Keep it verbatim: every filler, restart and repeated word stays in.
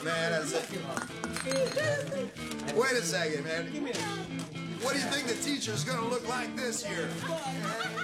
man. That's it. Wait a second, man. What do you think the teacher's gonna look like this year?